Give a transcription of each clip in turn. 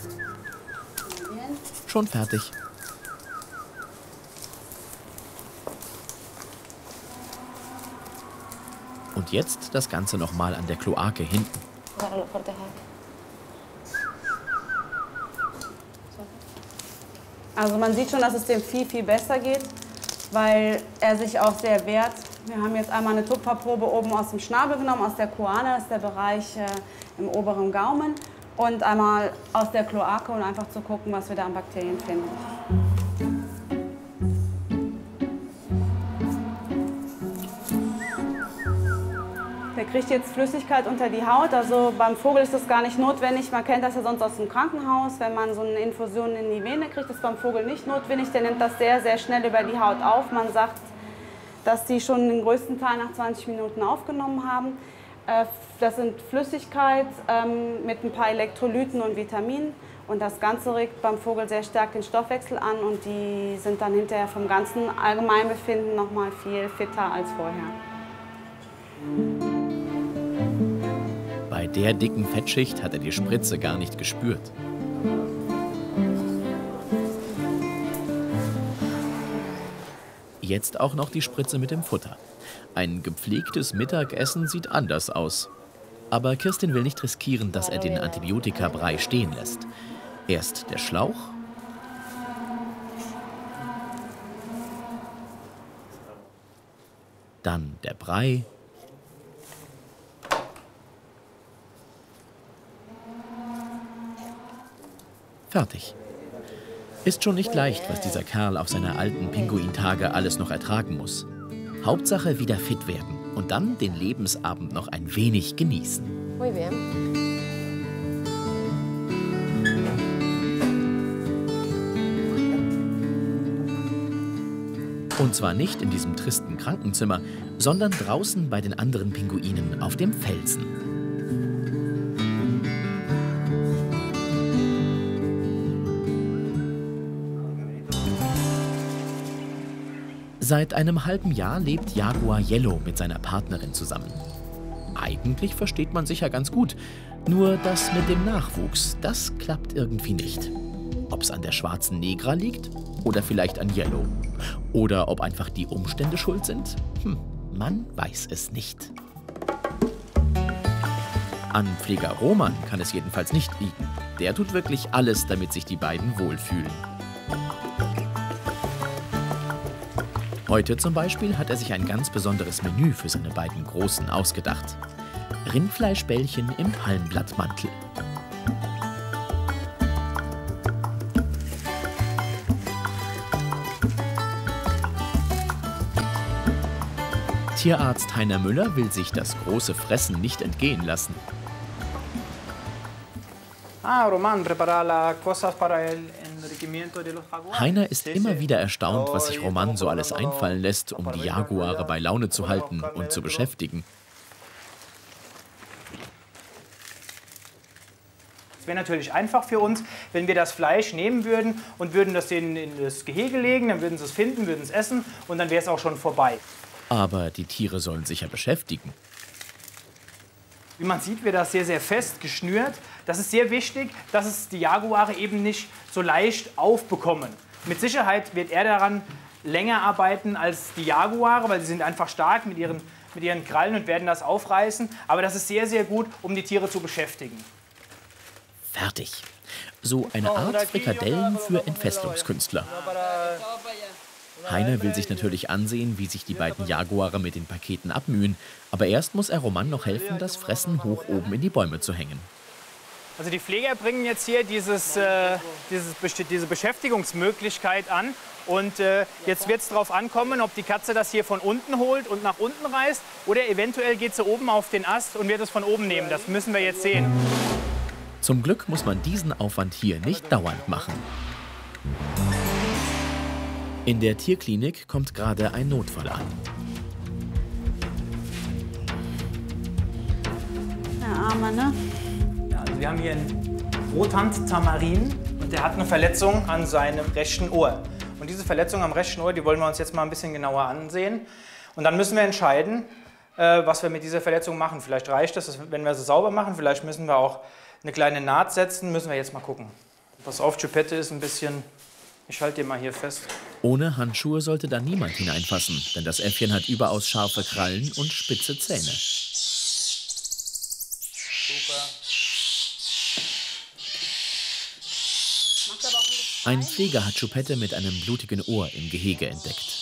Schon fertig. Und jetzt das Ganze nochmal an der Kloake hinten. Also man sieht schon, dass es dem viel, viel besser geht, weil er sich auch sehr wehrt. Wir haben jetzt einmal eine Tupferprobe oben aus dem Schnabel genommen, aus der Choana, das ist der Bereich im oberen Gaumen, und einmal aus der Kloake, um einfach zu gucken, was wir da an Bakterien finden. Der kriegt jetzt Flüssigkeit unter die Haut, also beim Vogel ist das gar nicht notwendig. Man kennt das ja sonst aus dem Krankenhaus, wenn man so eine Infusion in die Vene kriegt, ist beim Vogel nicht notwendig. Der nimmt das sehr, sehr schnell über die Haut auf. Man sagt, dass die schon den größten Teil nach 20 Minuten aufgenommen haben. Das sind Flüssigkeit mit ein paar Elektrolyten und Vitaminen. Und das Ganze regt beim Vogel sehr stark den Stoffwechsel an und die sind dann hinterher vom ganzen Allgemeinbefinden noch mal viel fitter als vorher. Bei der dicken Fettschicht hat er die Spritze gar nicht gespürt. Jetzt auch noch die Spritze mit dem Futter. Ein gepflegtes Mittagessen sieht anders aus. Aber Kirstin will nicht riskieren, dass er den Antibiotikabrei stehen lässt. Erst der Schlauch, dann der Brei, fertig. Ist schon nicht leicht, was dieser Kerl auf seine alten Pinguintage alles noch ertragen muss. Hauptsache wieder fit werden und dann den Lebensabend noch ein wenig genießen. Muy bien. Und zwar nicht in diesem tristen Krankenzimmer, sondern draußen bei den anderen Pinguinen auf dem Felsen. Seit einem halben Jahr lebt Jaguar Yellow mit seiner Partnerin zusammen. Eigentlich versteht man sich ja ganz gut, nur das mit dem Nachwuchs, das klappt irgendwie nicht. Ob es an der schwarzen Negra liegt oder vielleicht an Yellow. Oder ob einfach die Umstände schuld sind? Man weiß es nicht. An Pfleger Roman kann es jedenfalls nicht liegen. Der tut wirklich alles, damit sich die beiden wohlfühlen. Heute zum Beispiel hat er sich ein ganz besonderes Menü für seine beiden Großen ausgedacht. Rindfleischbällchen im Palmblattmantel. Tierarzt Heiner Müller will sich das große Fressen nicht entgehen lassen. Heiner ist immer wieder erstaunt, was sich Roman so alles einfallen lässt, um die Jaguare bei Laune zu halten und zu beschäftigen. Es wäre natürlich einfach für uns, wenn wir das Fleisch nehmen würden und würden das denen in das Gehege legen, dann würden sie es finden, würden es essen und dann wäre es auch schon vorbei. Aber die Tiere sollen sich ja beschäftigen. Wie man sieht, wird das sehr, sehr fest geschnürt. Das ist sehr wichtig, dass es die Jaguare eben nicht so leicht aufbekommen. Mit Sicherheit wird er daran länger arbeiten als die Jaguare, weil sie sind einfach stark mit ihren Krallen und werden das aufreißen. Aber das ist sehr, sehr gut, um die Tiere zu beschäftigen. Fertig. So eine Art Frikadellen für Entfesselungskünstler. Heiner will sich natürlich ansehen, wie sich die beiden Jaguare mit den Paketen abmühen. Aber erst muss er Roman noch helfen, das Fressen hoch oben in die Bäume zu hängen. Also die Pfleger bringen jetzt hier diese Beschäftigungsmöglichkeit an. Und jetzt wird es darauf ankommen, ob die Katze das hier von unten holt und nach unten reißt. Oder eventuell geht sie oben auf den Ast und wird es von oben nehmen. Das müssen wir jetzt sehen. Zum Glück muss man diesen Aufwand hier nicht dauernd machen. In der Tierklinik kommt gerade ein Notfall an. Der Arme, ne? Ja, also wir haben hier einen Rothand-Tamarin und der hat eine Verletzung an seinem rechten Ohr. Und diese Verletzung am rechten Ohr, die wollen wir uns jetzt mal ein bisschen genauer ansehen. Und dann müssen wir entscheiden, was wir mit dieser Verletzung machen. Vielleicht reicht es, wenn wir sie sauber machen. Vielleicht müssen wir auch eine kleine Naht setzen. Müssen wir jetzt mal gucken. Pass auf, Chupette ist ein bisschen... Ich halte dir mal hier fest. Ohne Handschuhe sollte da niemand hineinfassen, denn das Äffchen hat überaus scharfe Krallen und spitze Zähne. Super. Ein Pfleger hat Chupette mit einem blutigen Ohr im Gehege entdeckt.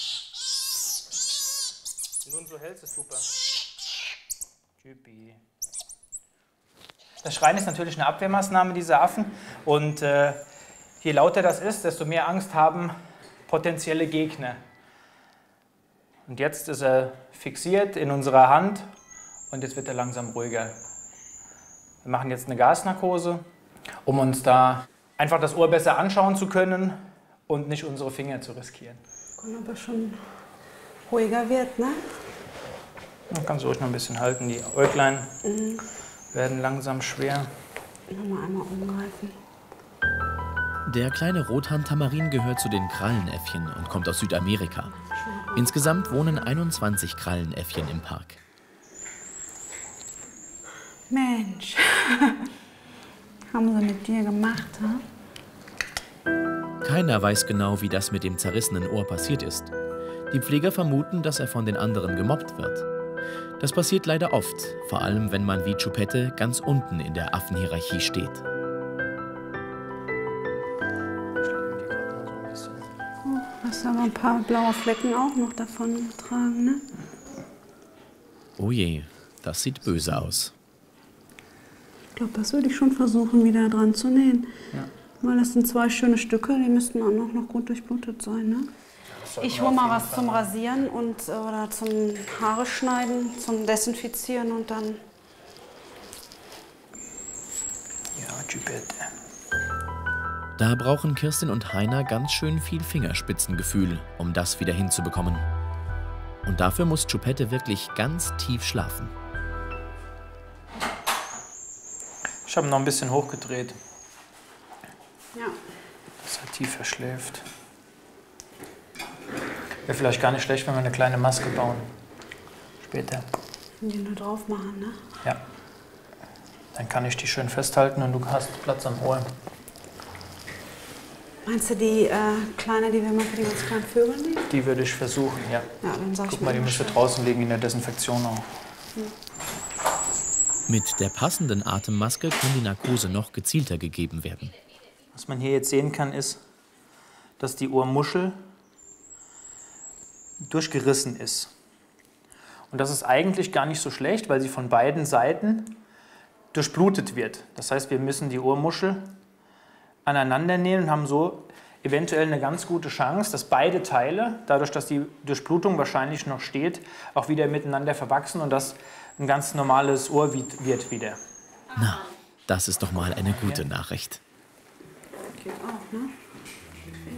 Wenn du ihn so hältst, ist super. Chupi. Das Schreien ist natürlich eine Abwehrmaßnahme dieser Affen. Und je lauter das ist, desto mehr Angst haben potenzielle Gegner. Und jetzt ist er fixiert in unserer Hand und jetzt wird er langsam ruhiger. Wir machen jetzt eine Gasnarkose, um uns da einfach das Ohr besser anschauen zu können und nicht unsere Finger zu riskieren. Wenn aber schon ruhiger wird, ne? Man kann es ruhig noch ein bisschen halten. Die Äuglein werden langsam schwer. Nochmal einmal umgreifen. Der kleine Rothahn-Tamarin gehört zu den Krallenäffchen und kommt aus Südamerika. Insgesamt wohnen 21 Krallenäffchen im Park. Mensch, haben sie mit dir gemacht, ha? Keiner weiß genau, wie das mit dem zerrissenen Ohr passiert ist. Die Pfleger vermuten, dass er von den anderen gemobbt wird. Das passiert leider oft, vor allem wenn man wie Chupette ganz unten in der Affenhierarchie steht. Hast aber ein paar blaue Flecken auch noch davon getragen, ne? Oh je, das sieht böse aus. Ich glaube, das würde ich schon versuchen, wieder dran zu nähen. Ja. Weil das sind 2 schöne Stücke, die müssten auch noch gut durchblutet sein, ne? Ich hole mal was zum Rasieren und, oder zum Haare schneiden, zum Desinfizieren und dann... Ja, Chupette. Da brauchen Kirstin und Heiner ganz schön viel Fingerspitzengefühl, um das wieder hinzubekommen. Und dafür muss Chupette wirklich ganz tief schlafen. Ich habe ihn noch ein bisschen hochgedreht, Ja. dass er tiefer schläft. Wäre vielleicht gar nicht schlecht, wenn wir eine kleine Maske bauen. Später. Und die nur drauf machen, ne? Ja. Dann kann ich die schön festhalten und du hast Platz am Ohr. Meinst du die kleine, die wir mal für die ganz kleinen Vögel nehmen? Die würde ich versuchen, ja. Ja, dann sag ich Guck mal, die müsste draußen liegen in der Desinfektion auch. Mit der passenden Atemmaske kann die Narkose noch gezielter gegeben werden. Was man hier jetzt sehen kann, ist, dass die Ohrmuschel durchgerissen ist. Und das ist eigentlich gar nicht so schlecht, weil sie von beiden Seiten durchblutet wird. Das heißt, wir müssen die Ohrmuschel aneinander nähen und haben so eventuell eine ganz gute Chance, dass beide Teile, dadurch, dass die Durchblutung wahrscheinlich noch steht, auch wieder miteinander verwachsen und das ein ganz normales Ohr wird wieder. Na, das ist doch mal eine gute Nachricht. Geht auch, ne?